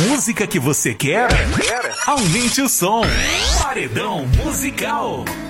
música que você quer? Aumente o som. Paredão Musical.